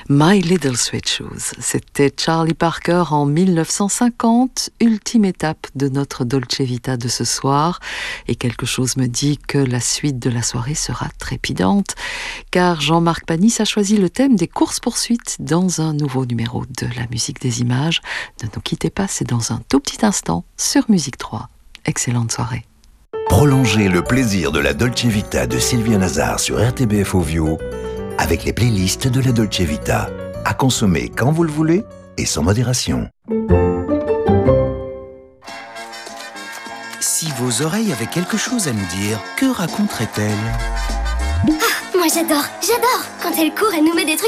My Little Sweet Shoes, c'était Charlie Parker en 1950, ultime étape de notre Dolce Vita de ce soir. Et quelque chose me dit que la suite de la soirée sera trépidante, car Jean-Marc Panis a choisi le thème des courses-poursuites dans un nouveau numéro de la musique des images. Ne nous quittez pas, c'est dans un tout petit instant sur Musique 3. Excellente soirée. Prolongez le plaisir de la Dolce Vita de Sylvia Nazar sur RTBF Ovio avec les playlists de la Dolce Vita, à consommer quand vous le voulez et sans modération. Si vos oreilles avaient quelque chose à nous dire, que raconterait-elle ? Ah, moi j'adore quand elle court, elle nous met des trucs